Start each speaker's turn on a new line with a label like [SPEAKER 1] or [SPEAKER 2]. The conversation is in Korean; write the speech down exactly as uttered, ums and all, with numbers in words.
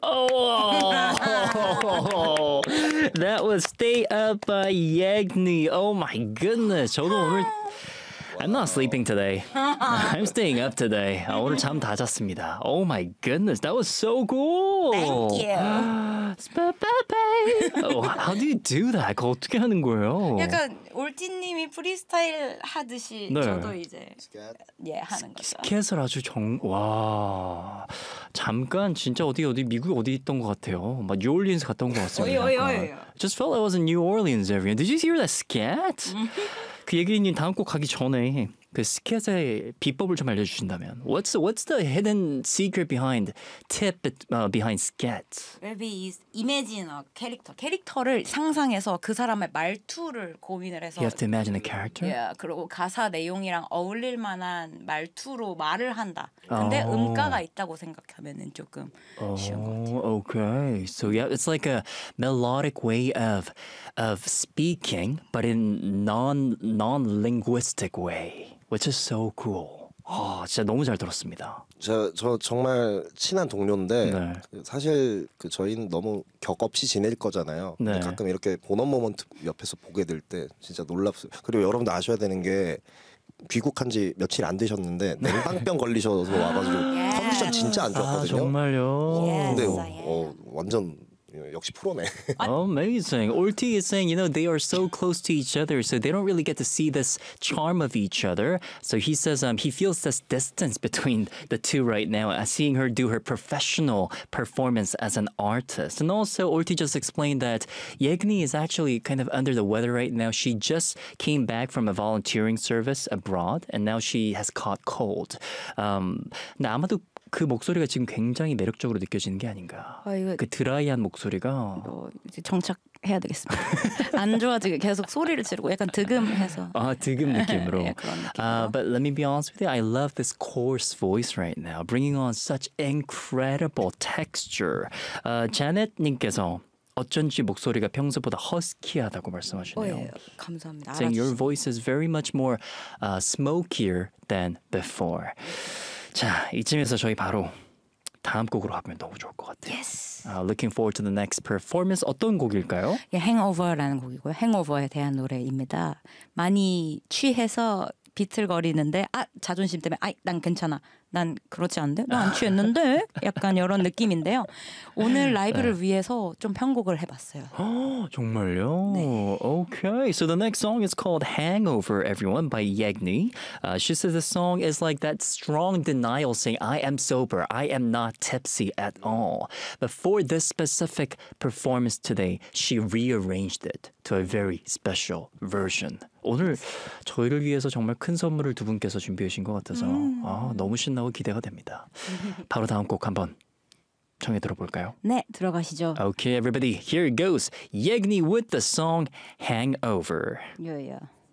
[SPEAKER 1] Oh, that was Stay Up by Yegni. Oh my goodness. 저도 오늘 I'm not sleeping today. I'm staying up today. 아, 오늘 잠 다 잤습니다. Oh my goodness, that was so cool.
[SPEAKER 2] Thank you.
[SPEAKER 1] oh, how do you do that? 그거 어떻게 하는 거예요?
[SPEAKER 2] 약간 올티님이 프리스타일 하듯이
[SPEAKER 1] 네.
[SPEAKER 2] 저도 이제 예 하는 거죠.
[SPEAKER 1] 스케줄 아주 정 와. 잠깐 진짜 어디 어디 미국 어디 있던 것 같아요. 막 뉴올리언스 갔다 온 것 같습니다.
[SPEAKER 2] 어이, 어이, 어이.
[SPEAKER 1] Just felt I was in New Orleans, everyone. Did you hear that scat? 그 얘기님 다음 곡 가기 전에 그 스캣의 비법을 좀 알려주신다면 What's the, what's the hidden secret behind tip uh, behind scat?
[SPEAKER 2] Maybe is imagine a 캐릭터 캐릭터를 상상해서 그 사람의 말투를 고민을 해서
[SPEAKER 1] You have to imagine a character.
[SPEAKER 2] 예, 그리고 가사 내용이랑 어울릴 만한 말투로 말을 한다. 근데
[SPEAKER 1] 어.
[SPEAKER 2] 음가가 있다고 생각하면은 조금 쉬운 것 같아요.
[SPEAKER 1] Oh, okay. So yeah, it's like a melodic way of of speaking, but in non non-linguistic way, which is so cool. 아, 진짜 너무 잘 들었습니다.
[SPEAKER 3] 저, 저 정말 친한 동료인데
[SPEAKER 1] 네.
[SPEAKER 3] 사실 그 저희는 너무 격 없이 지낼 거잖아요.
[SPEAKER 1] 네.
[SPEAKER 3] 근데 가끔 이렇게 본원 모먼트 옆에서 보게 될 때 진짜 놀랍어요. 그리고 여러분도 아셔야 되는 게 귀국한 지 며칠 안 되셨는데 냉방병 걸리셔서 와가지고 컨디션 진짜 안
[SPEAKER 1] 아,
[SPEAKER 3] 좋았거든요.
[SPEAKER 1] 정말요?
[SPEAKER 2] Yes.
[SPEAKER 3] 근데
[SPEAKER 2] I am.
[SPEAKER 3] 어, 완전 역시 프로네.
[SPEAKER 1] Amazing. Orti is saying, you know, they are so close to each other, so they don't really get to see this charm of each other. So he says um, he feels this distance between the two right now, uh, seeing her do her professional performance as an artist. And also, Orti just explained that Yegni is actually kind of under the weather right now. She just came back from a volunteering service abroad, and now she has caught cold. Um, 근데 아마도 그 목소리가 지금 굉장히 매력적으로 느껴지는 게 아닌가.
[SPEAKER 2] 아, 이거-
[SPEAKER 1] 그 드라이한 목소리가
[SPEAKER 2] 어, 이제 정착해야 되겠습니다. 안 좋아지게 계속 소리를 지르고 약간 득음해서.
[SPEAKER 1] 아, 득음 느낌으로.
[SPEAKER 2] 예, 그런 느낌으로.
[SPEAKER 1] Uh, but let me be honest with you, I love this coarse voice right now, bringing on such incredible texture. Uh, 자넷님께서 어쩐지 목소리가 평소보다 허스키하다고 말씀하시네요.
[SPEAKER 2] 어, 예, 감사합니다.
[SPEAKER 1] Saying your
[SPEAKER 2] 알아주셔서.
[SPEAKER 1] voice is very much more uh, smokier than before. 자, 이쯤에서 저희 바로 다음 곡으로 가면 너무 좋을 것 같아요.
[SPEAKER 2] Yes.
[SPEAKER 1] Uh, looking forward to the next performance. 어떤 곡일까요?
[SPEAKER 2] 예, 행오버라는 곡이고요. 행오버에 대한 노래입니다. 많이 취해서 비틀거리는데 아 자존심 때문에 아이 난 괜찮아. 난 그렇지 않은데? 난 안 취했는데? 약간 이런 느낌인데요. 오늘 라이브를 위해서 좀 편곡을 해봤어요.
[SPEAKER 1] Oh, 정말요? Okay, so the next song is called Hangover, everyone, by Yegni. Uh, she says the song is like that strong denial saying, I am sober, I am not tipsy at all. But for this specific performance today, she rearranged it to a very special version. 오늘 저희를 위해서 정말 큰 선물을 두 분께서 준비해 주신 것 같아서 아, 너무 신나고 기대가 됩니다. 바로 다음 곡 한번 청해 들어볼까요?
[SPEAKER 2] 네, 들어가시죠.
[SPEAKER 1] Okay, everybody, here it goes. Yegni with the song Hangover.
[SPEAKER 2] 예, 예.